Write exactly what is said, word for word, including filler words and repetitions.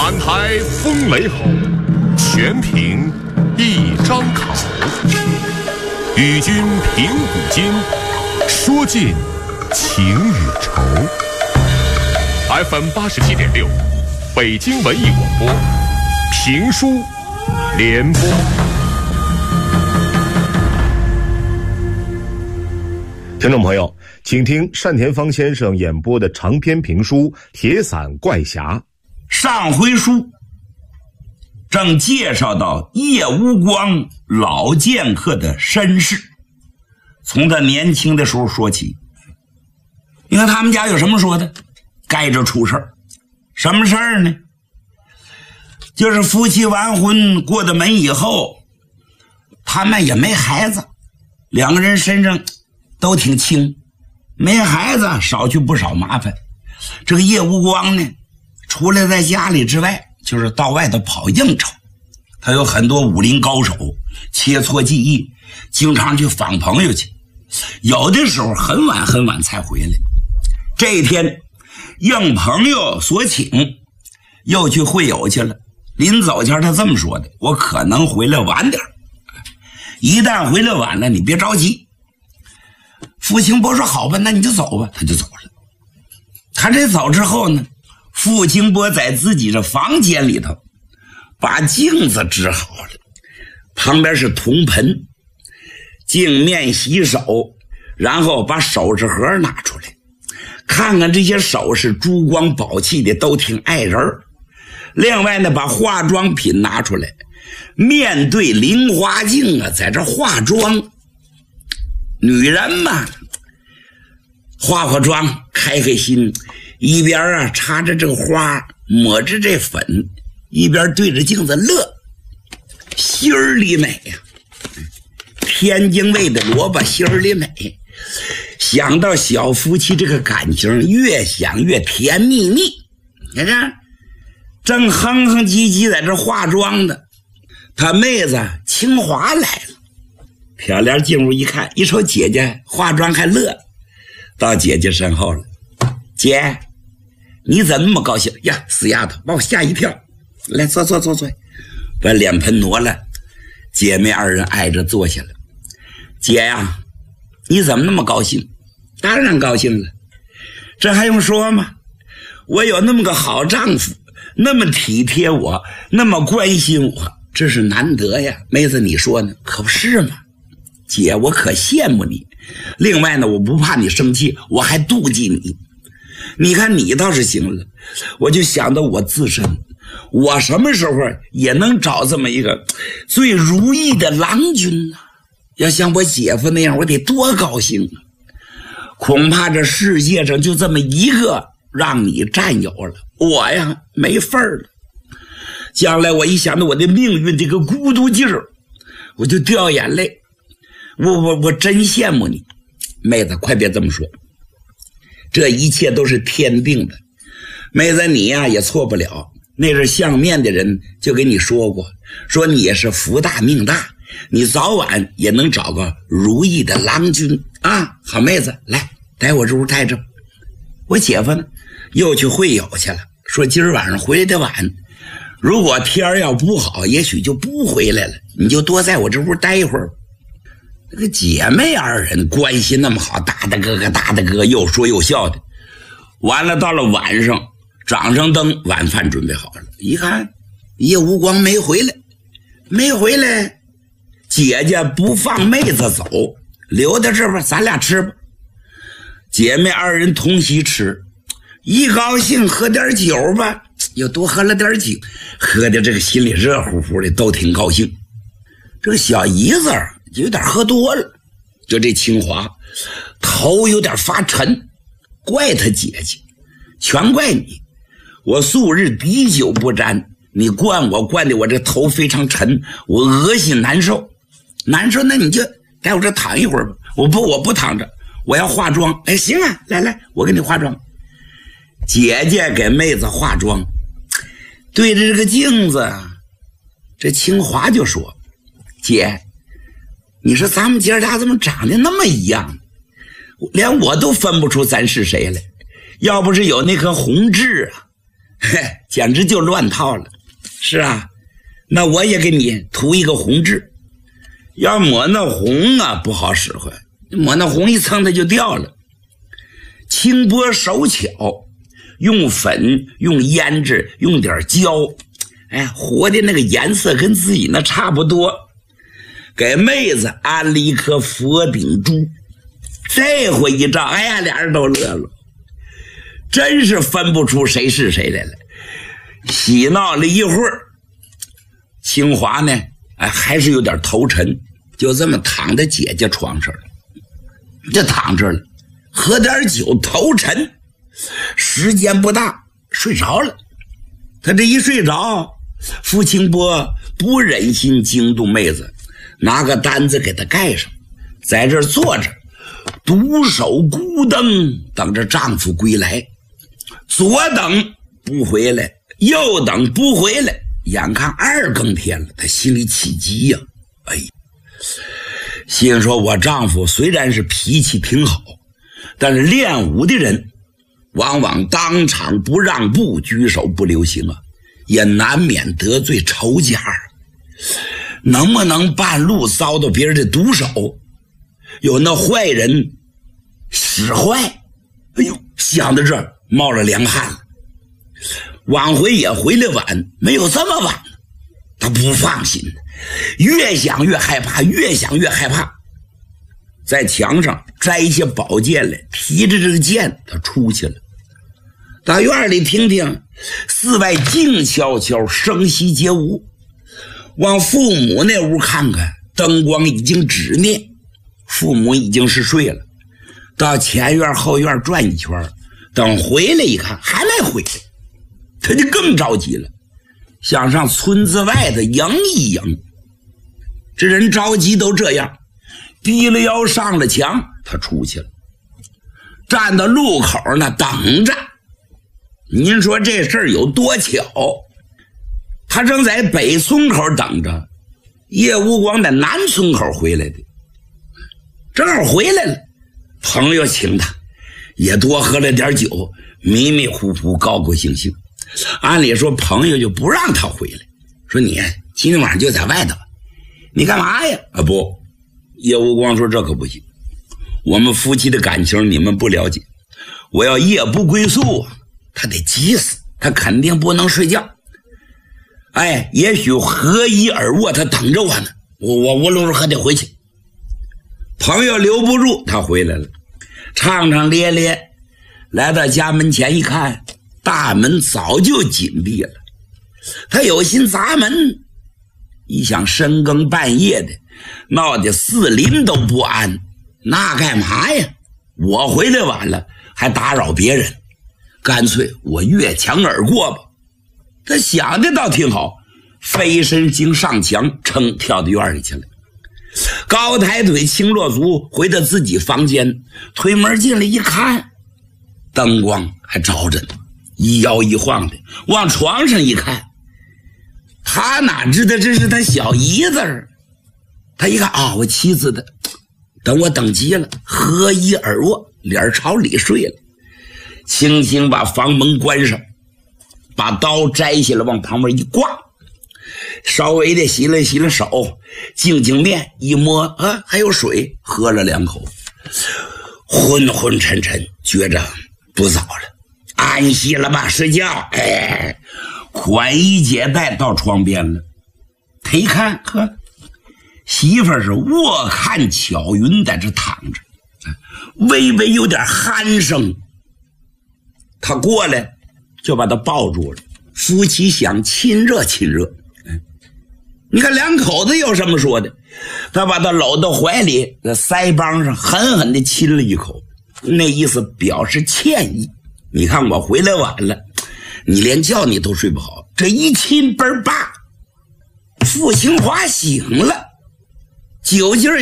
满台风雷吼，全凭一张口。与君评古今，说尽情与愁。F M 八十七点六，北京文艺广播，评书联播。听众朋友，请听单田芳先生演播的长篇评书《铁伞怪侠》。 上回书正介绍到叶无光老剑客的身世，从他年轻的时候说起。你看他们家有什么说的？该着出事儿。什么事儿呢？就是夫妻完婚过的门以后，他们也没孩子，两个人身上都挺轻，没孩子少去不少麻烦。这个叶无光呢，除了在家里之外，就是到外头跑应酬。他有很多武林高手，切磋技艺，经常去访朋友去，有的时候很晚很晚才回来。这一天应朋友所请，又去会友去了。临走前他这么说的：我可能回来晚点，一旦回来晚了，你别着急。傅清波说好吧，那你就走吧。他就走了。他这走之后呢，傅清波在自己的房间里头把镜子支好了，旁边是铜盆，镜面洗手，然后把首饰盒拿出来，看看这些首饰珠光宝气的都挺碍人。另外呢，把化妆品拿出来，面对菱花镜啊，在这化妆。女人嘛，化化妆开开心，一边啊插着这个花，抹着这粉，一边对着镜子乐，心儿里美呀、啊！天津卫的萝卜心儿里美，想到小夫妻这个感情，越想越甜蜜蜜。你看，正哼哼唧唧在这化妆的，他妹子清华来了，漂亮进入一看，一瞅姐姐化妆还乐，到姐姐身后了。姐，你怎么那么高兴呀？死丫头，把我吓一跳。来，坐坐坐坐，把脸盆挪了。姐妹二人挨着坐下了。姐呀，你怎么那么高兴？当然高兴了，这还用说吗？我有那么个好丈夫，那么体贴我，那么关心我，这是难得呀。妹子你说呢？可不是吗？姐，我可羡慕你。另外呢，我不怕你生气，我还妒忌你。你看你倒是行了，我就想到我自身，我什么时候也能找这么一个最如意的郎君呢、啊？要像我姐夫那样，我得多高兴啊！恐怕这世界上就这么一个让你占有了，我呀没份儿了。将来我一想到我的命运这个孤独劲儿，我就掉眼泪。我我我真羡慕你，妹子，快别这么说，这一切都是天定的。妹子你呀也错不了，那是相面的人就跟你说过，说你也是福大命大，你早晚也能找个如意的郎君啊！好妹子，来待我这屋待着。我姐夫呢又去会友去了，说今儿晚上回来的晚，如果天儿要不好，也许就不回来了，你就多在我这屋待一会儿。这个姐妹二人关系那么好，大大哥哥大大哥哥，又说又笑的。完了到了晚上，掌上灯，晚饭准备好了，一看叶无光没回来，没回来，姐姐不放妹子走，留在这吧，咱俩吃吧。姐妹二人同席吃，一高兴喝点酒吧，又多喝了点酒，喝的这个心里热乎乎的，都挺高兴。这个小姨子有点喝多了，就这清华头有点发沉，怪他姐姐，全怪你，我素日滴酒不沾，你灌我灌的我这头非常沉，我恶心难受难受，那你就在我这躺一会儿吧。我不我不躺着，我要化妆。哎，行啊，来来，我给你化妆。姐姐给妹子化妆，对着这个镜子，这清华就说：姐，你说咱们姐俩怎么长得那么一样，连我都分不出咱是谁来。要不是有那颗红痣啊， 嘿，简直就乱套了。是啊，那我也给你涂一个红痣，要抹那红啊不好使唤，抹那红一蹭它就掉了。轻薄手巧，用粉，用胭脂，用点胶，哎，和的那个颜色跟自己那差不多。给妹子安了一颗佛顶珠，这回一照，哎呀，俩人都乐了，真是分不出谁是谁来了。喜闹了一会儿，清华呢，哎，还是有点头沉，就这么躺在姐姐床上了，就躺这了，喝点酒，头沉，时间不大，睡着了。他这一睡着，傅清波不忍心惊动妹子，拿个单子给他盖上，在这儿坐着，独守孤灯，等着丈夫归来。左等不回来，右等不回来，眼看二更天了，他心里起急呀、啊！哎，心说我丈夫虽然是脾气挺好，但是练武的人往往当场不让步，举手不留情啊，也难免得罪仇家。能不能半路遭到别人的毒手，有那坏人使坏？哎呦，想到这儿冒了凉汗了。往回也回来晚，没有这么晚，他不放心，越想越害怕，越想越害怕。在墙上摘下宝剑来，提着这个剑，他出去了。到院里听听，寺外静悄悄，声息皆无。往父母那屋看看，灯光已经止灭，父母已经是睡了。到前院后院转一圈，等回来一看还没回来，他就更着急了，想上村子外头迎一迎。这人着急都这样，低了腰上了墙，他出去了，站到路口那等着。您说这事儿有多巧？他正在北村口等着，叶无光在南村口回来的，正好回来了，朋友请他，也多喝了点酒，迷迷糊糊，高高兴兴。按理说朋友就不让他回来，说你今天晚上就在外头，你干嘛呀？啊不，叶无光说这可不行，我们夫妻的感情你们不了解，我要夜不归宿，他得急死，他肯定不能睡觉。哎，也许合衣而卧，他等着我呢，我我无论如何得回去。朋友留不住，他回来了，唱唱咧咧，来到家门前一看，大门早就紧闭了。他有心砸门，一想深更半夜的，闹得四邻都不安，那干嘛呀？我回来晚了，还打扰别人，干脆我越墙而过吧。他想的倒挺好，飞身经上墙，噌跳到院里去了。高抬腿，轻落足，回到自己房间，推门进来一看，灯光还着着呢，一摇一晃的，往床上一看，他哪知道这是他小姨子儿。他一看啊、哦，我妻子的，等我等急了，合衣而卧，脸朝里睡了，轻轻把房门关上，把刀摘下来往旁边一挂，稍微的洗了洗了手，净净面一摸啊，还有水，喝了两口，昏昏沉沉，觉着不早了，安息了吧，睡觉。哎，宽衣解带到床边了，他一看，呵，媳妇儿是卧看巧云在这躺着，微微有点鼾声，他过来就把他抱住了，夫妻想亲热亲热。你看两口子有什么说的？他把他搂到怀里，在腮帮上狠狠地亲了一口，那意思表示歉意。你看我回来晚了，你连觉你都睡不好，这一亲嘣儿吧，傅清华醒了，酒劲儿